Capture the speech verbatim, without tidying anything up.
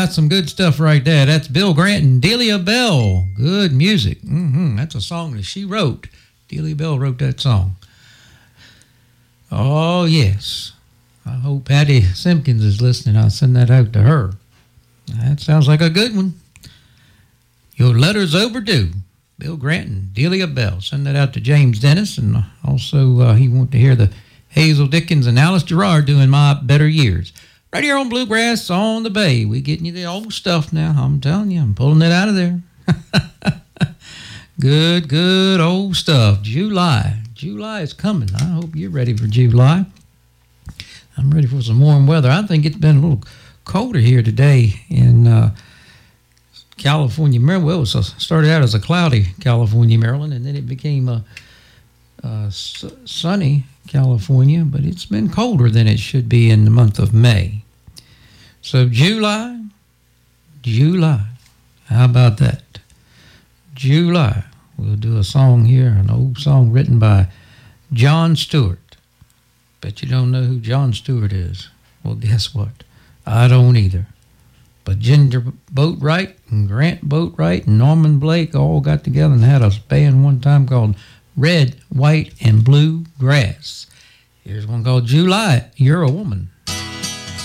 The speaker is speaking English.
That's some good stuff right there. That's Bill Grant and Delia Bell. Good music. Mm-hmm. That's a song that she wrote. Delia Bell wrote that song. Oh, yes. I hope Patty Simpkins is listening. I'll send that out to her. That sounds like a good one. Your letter's overdue. Bill Grant and Delia Bell. Send that out to James Dennis. And also, uh, he wants to hear the Hazel Dickens and Alice Gerrard doing My Better Years. Right here on Bluegrass on the Bay. We getting you the old stuff now. I'm telling you, I'm pulling it out of there. Good, good old stuff. July. July is coming. I hope you're ready for July. I'm ready for some warm weather. I think it's been a little colder here today in uh, California, Maryland. Well, it was, started out as a cloudy California, Maryland, and then it became a, a sunny California, but it's been colder than it should be in the month of May. So July, July, how about that? July, we'll do a song here, an old song written by John Stewart. Bet you don't know who John Stewart is. Well, guess what? I don't either. But Ginger Boatwright and Grant Boatwright and Norman Blake all got together and had a band one time called Red, White, and Blue Grass. Here's one called July, You're a Woman.